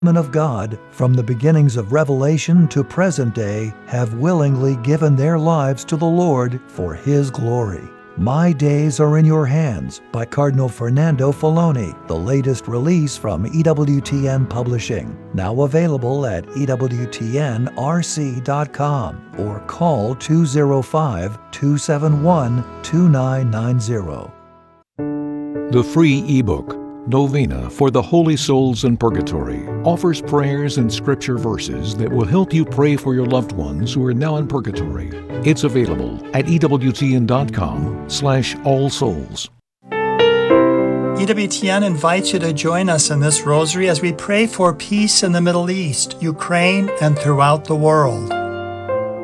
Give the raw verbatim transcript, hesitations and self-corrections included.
men of God, from the beginnings of Revelation to present day, have willingly given their lives to the Lord for His glory. My Days Are in Your Hands by Cardinal Fernando Filoni, the latest release from E W T N Publishing. Now available at E W T N R C dot com or call two oh five, two seven one, two nine nine zero. The free ebook, Novena for the Holy Souls in Purgatory, offers prayers and scripture verses that will help you pray for your loved ones who are now in purgatory. It's available at E W T N dot com slash all souls. E W T N invites you to join us in this rosary as we pray for peace in the Middle East, Ukraine, and throughout the world.